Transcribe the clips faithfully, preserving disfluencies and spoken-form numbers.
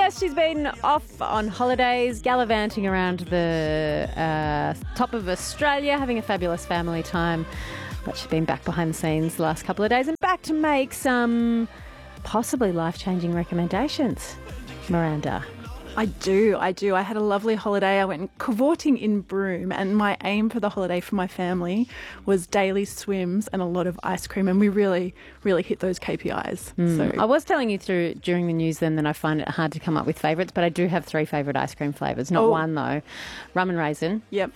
Yes, she's been off on holidays, gallivanting around the uh, top of Australia, having a fabulous family time. But she's been back behind the scenes the last couple of days and back to make some possibly life-changing recommendations. Miranda. I do, I do. I had a lovely holiday. I went cavorting in Broome, and my aim for the holiday for my family was daily swims and a lot of ice cream, and we really, really hit those K P Is. Mm. So I was telling you through during the news then that I find it hard to come up with favourites, but I do have three favourite ice cream flavours. Not oh. one, though. Rum and raisin. Yep.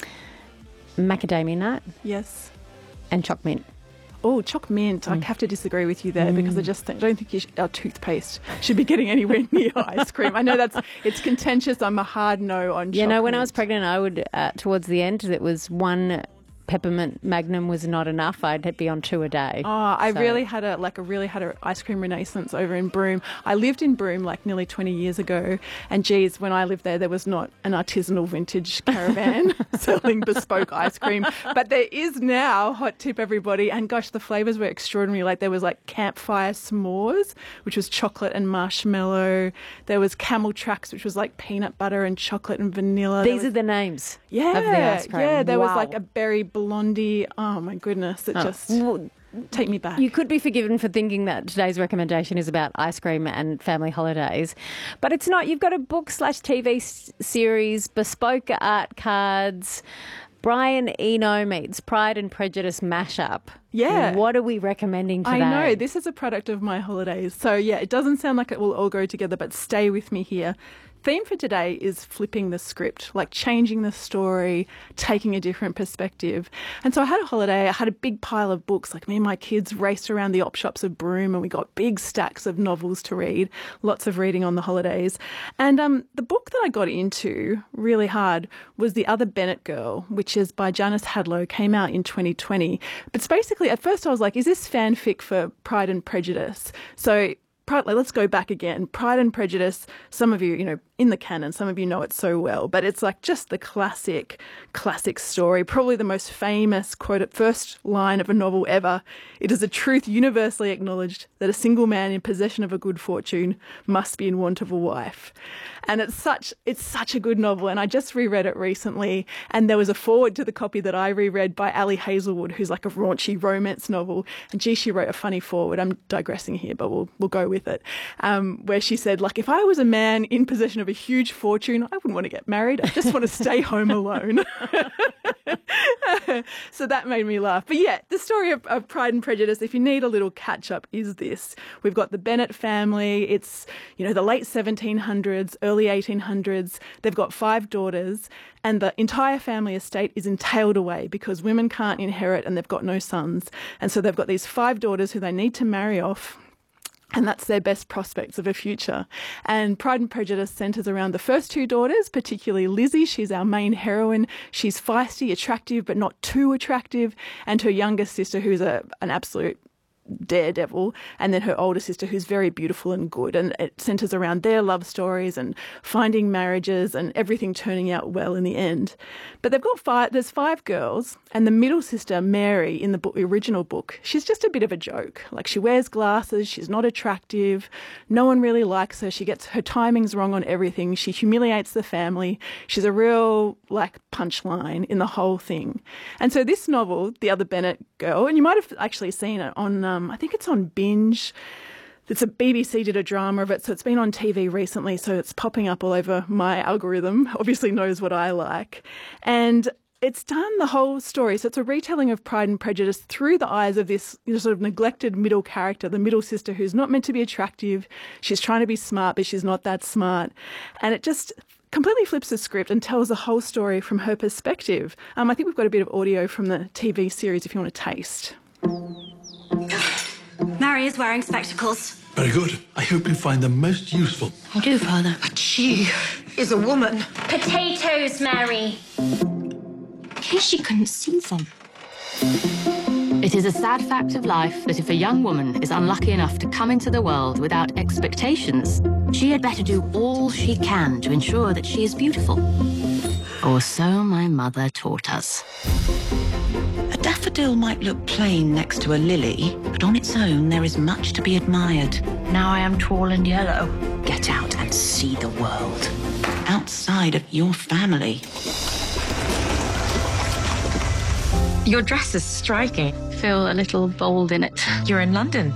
Macadamia nut. Yes. And choc mint. Oh, choc mint. Mm. I have to disagree with you there mm. because I just think, I don't think you should, our toothpaste should be getting anywhere near ice cream. I know that's it's contentious. I'm a hard no on choc You know, when mint. I was pregnant, I would, uh, towards the end, it was one peppermint Magnum was not enough. I'd be on two a day. Oh, I so. really had a like a really had an ice cream renaissance over in Broome. I lived in Broome like nearly twenty years ago, and geez, when I lived there, there was not an artisanal vintage caravan selling bespoke ice cream, but there is now. Hot tip, everybody! And gosh, the flavors were extraordinary. Like there was like campfire s'mores, which was chocolate and marshmallow. There was Camel Tracks, which was like peanut butter and chocolate and vanilla. These was, are the names. Yeah, of the ice cream. yeah. There wow. was like a berry blondie. Oh my goodness! It oh. just well, take me back. You could be forgiven for thinking that today's recommendation is about ice cream and family holidays, but it's not. You've got a book slash T V s- series, bespoke art cards. Brian Eno meets Pride and Prejudice mashup. Yeah. What are we recommending today? I know. This is a product of my holidays. So, yeah, it doesn't sound like it will all go together, but stay with me here. Theme for today is flipping the script, like changing the story, taking a different perspective. And so I had a holiday, I had a big pile of books, like me and my kids raced around the op shops of Broome and we got big stacks of novels to read, lots of reading on the holidays. And um, the book that I got into really hard was The Other Bennet Girl, which is by Janice Hadlow, came out in twenty twenty. But it's basically, at first I was like, is this fanfic for Pride and Prejudice? So Pride, let's go back again. Pride and Prejudice, some of you, you know, in the canon, some of you know it so well, but it's like just the classic, classic story, probably the most famous quote at first line of a novel ever. It is a truth universally acknowledged that a single man in possession of a good fortune must be in want of a wife. And it's such, it's such a good novel. And I just reread it recently. And there was a foreword to the copy that I reread by Ali Hazelwood, who's like a raunchy romance novel. And gee, she wrote a funny foreword. I'm digressing here, but we'll, we'll go with it. Um, where she said, like, if I was a man in possession of a huge fortune, I wouldn't want to get married. I just want to stay home alone. So that made me laugh. But yeah, the story of, of Pride and Prejudice, if you need a little catch up, is this. We've got the Bennet family. It's, you know, the late seventeen hundreds, early eighteen hundreds. They've got five daughters and the entire family estate is entailed away because women can't inherit and they've got no sons. And so they've got these five daughters who they need to marry off. And that's their best prospects of a future. And Pride and Prejudice centres around the first two daughters, particularly Lizzie. She's our main heroine. She's feisty, attractive, but not too attractive. And her younger sister, who's a, an absolute daredevil, and then her older sister who's very beautiful and good, and it centres around their love stories and finding marriages and everything turning out well in the end. But they've got five, there's five girls, and the middle sister, Mary, in the book, the original book, she's just a bit of a joke. Like, she wears glasses, she's not attractive, no one really likes her, she gets her timings wrong on everything, she humiliates the family, she's a real, like, punchline in the whole thing. And so this novel, The Other Bennet Girl, and you might have actually seen it on Um, I think it's on Binge. It's a B B C did a drama of it, so it's been on T V recently, so it's popping up all over my algorithm. Obviously knows what I like. And it's done the whole story. So it's a retelling of Pride and Prejudice through the eyes of this, you know, sort of neglected middle character, the middle sister who's not meant to be attractive. She's trying to be smart, but she's not that smart. And it just completely flips the script and tells the whole story from her perspective. Um, I think we've got a bit of audio from the T V series if you want to taste. Mary is wearing spectacles. Very good. I hope you find them most useful. I do, Father. But she is a woman. Potatoes, Mary. Here she couldn't see them. It is a sad fact of life that if a young woman is unlucky enough to come into the world without expectations, she had better do all she can to ensure that she is beautiful. Or so my mother taught us. A daffodil might look plain next to a lily, but on its own there is much to be admired. Now I am tall and yellow. Get out and see the world. Outside of your family. Your dress is striking. Feel a little bold in it. You're in London.